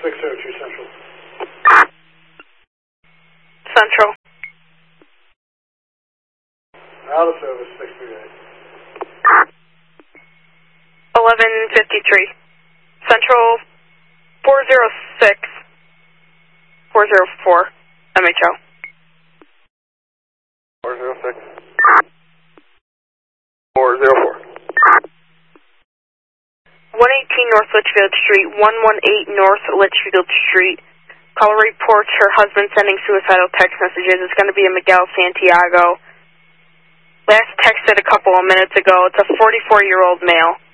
602 Central. Central. Out of service, 638. 1153. Central 406 404 MHO. 406 404. 118 North Litchfield Street, 118 North Litchfield Street. Caller reports her husband sending suicidal text messages. It's going to be a Miguel Santiago. Last texted a couple of minutes ago. It's a 44-year-old male.